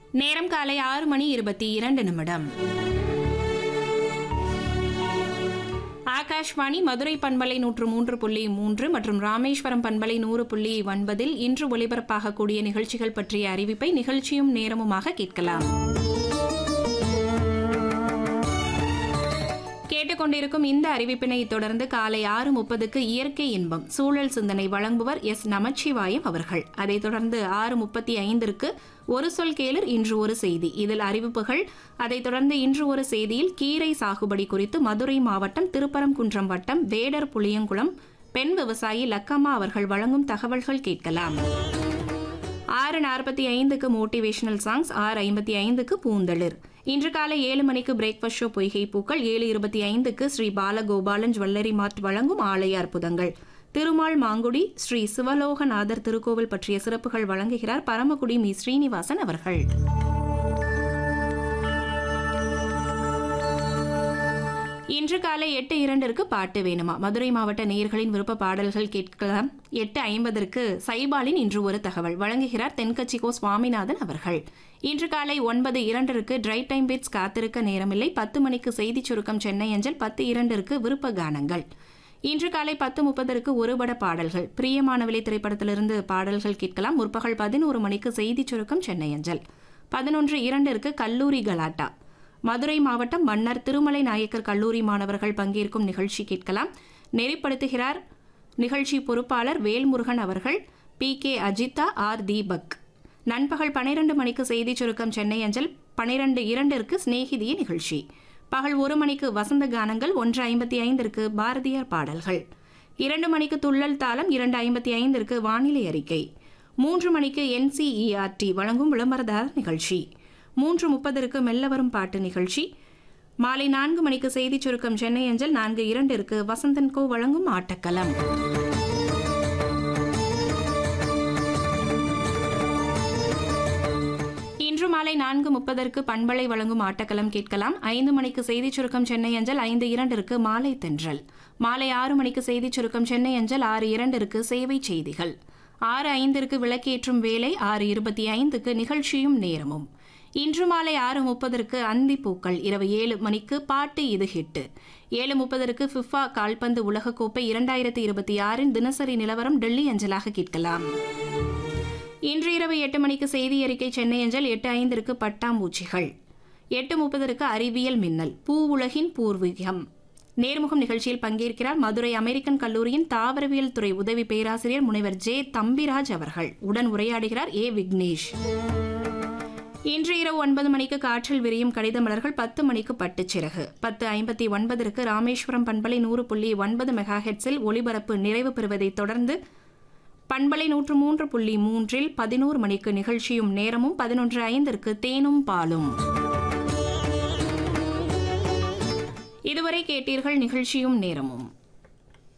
நேரம் காலை 6:22 ஆகாஷ்வாணி மதுரை பண்பலை 103.3 மற்றும் ராமேஸ்வரம் பண்பலை 100.9 இன்று ஒலிபரப்பாகக்கூடிய நிகழ்ச்சிகள் பற்றிய அறிவிப்பை நிகழ்ச்சியும் நேரமுமாக கேட்கலாம். கேட்டுக்கொண்டிருக்கும் இந்த அறிவிப்பினை தொடர்ந்து காலை 6:30 இயற்கை இன்பம் சூழல் சிந்தனை வழங்குபவர் எஸ் நமச்சிவாயம் அவர்கள். அதைத் தொடர்ந்து 6:35 ஒரு சொல் கேளர் இன்று ஒரு செய்தி, இதில் அறிவிப்புகள். அதைத் தொடர்ந்து இன்று ஒரு செய்தியில் கீரை சாகுபடி குறித்து மதுரை மாவட்டம் திருப்பரங்குன்றம் வட்டம் வேடர் புளியங்குளம் பெண் விவசாயி லக்கம்மா அவர்கள் வழங்கும் தகவல்கள் கேட்கலாம். 6:45 மோட்டிவேஷனல் சாங்ஸ், 6:55 பூந்தளிர். இன்று காலை 7 மணிக்கு பிரேக்ஃபாஸ்ட் ஷோ பொய்கை பூக்கள், 7:25 ஸ்ரீ பாலகோபாலன் ஜுவல்லரி மார்ட் வழங்கும் ஆலய அற்புதங்கள், திருமால் மாங்குடி ஸ்ரீ சிவலோகநாதர் திருக்கோவில் பற்றிய சிறப்புகள் வழங்குகிறார் பரமக்குடி மீ ஸ்ரீனிவாசன் அவர்கள். இன்று காலை 8:02 பாட்டு வேணுமா மதுரை மாவட்ட நேயர்களின் விருப்ப பாடல்கள் கேட்கலாம். 8:50 சைபாலின் இன்று ஒரு தகவல் வழங்குகிறார் தென்கட்சிகோ சுவாமிநாதன் அவர்கள். இன்று காலை 9:02 டிரை டைம் பிட்ஸ் காத்திருக்க நேரமில்லை. 10 மணிக்கு செய்திச் சுருக்கம் சென்னை அஞ்சல், 10:02 விருப்ப கானங்கள். இன்று காலை 10:30 ஒருபட பாடல்கள், பிரியமானவிலை திரைப்படத்திலிருந்து பாடல்கள் கேட்கலாம். முற்பகல் 11 மணிக்கு செய்திச் சுருக்கம் சென்னை அஞ்சல், 11:02 கல்லூரி கலாட்டா மதுரை மாவட்டம் மன்னர் திருமலை நாயக்கர் கல்லூரி மாணவர்கள் பங்கேற்கும் நிகழ்ச்சி கேட்கலாம். நெறிப்படுத்துகிறார் நிகழ்ச்சி பொறுப்பாளர் வேல்முருகன் அவர்கள். PK Ajitha, R Deepak. நண்பகல் 12 மணிக்கு செய்திச் சுருக்கம் சென்னை அஞ்சல், 12:02 சிநேகிதிய நிகழ்ச்சி. பகல் 1 மணிக்கு வசந்த கானங்கள், 1:55 பாரதியார் பாடல்கள். 2 மணிக்கு துள்ளல் தாளம், 2:55 வானிலை அறிக்கை. 3 மணிக்கு NCERT வழங்கும் விளம்பரதார நிகழ்ச்சி. 3:30 மெல்ல வரும் பாட்டு நிகழ்ச்சி. மாலை 4 மணிக்கு செய்திச் சுருக்கம் சென்னை அஞ்சல், 4:02 வசந்தன் கோ வழங்கும் ஆட்டக்களம். இன்று மாலை 4:30 பண்பலை வழங்கும் ஆட்டக்களம் கேட்கலாம். 5 மணிக்கு செய்திச் சுருக்கம் சென்னை அஞ்சல், 5:02 மாலை தென்றல். மாலை 6 மணிக்கு செய்திச் சுருக்கம் சென்னை அஞ்சல், 6:02 சேவை செய்திகள். 6:05 விளக்கேற்றும் வேலை, 6:25 நிகழ்ச்சியும் நேரமும். இன்று மாலை 6:30 அந்திப்பூக்கள். இரவு 7 மணிக்கு பாட்டு இது ஹிட்டு. 7:30 ஃபிஃபா கால்பந்து உலகக்கோப்பை 2026 தினசரி நிலவரம் டெல்லி அஞ்சலாக கேட்கலாம். இன்று இரவு 8 மணிக்கு செய்தி அறிக்கை சென்னை அஞ்சல், 8:05 பட்டாம்பூச்சிகள். 8:30 அறிவியல் மின்னல் பூ உலகின் பூர்வீகம். நேர்முகம் நிகழ்ச்சியில் பங்கேற்கிறார் மதுரை அமெரிக்கன் கல்லூரியின் தாவரவியல் துறை உதவி பேராசிரியர் முனைவர் J தம்பிராஜ் அவர்கள். உடன் உரையாடுகிறார் A விக்னேஷ். இன்று இரவு 9 மணிக்கு காற்றில் விரியும் கடித மலர்கள், 10 மணிக்கு பட்டுச்சிறகு. 10:59 ராமேஸ்வரம் பண்பலை 100.9 மெகாஹெட்ஸில் ஒலிபரப்பு நிறைவு பெறுவதைத் தொடர்ந்து பண்பலை 103.3 11 மணிக்கு நிகழ்ச்சியும் நேரமும், 11:05 தேனும் பாலும். இதுவரை கேட்டீர்கள் நிகழ்ச்சியும் நேரமும்.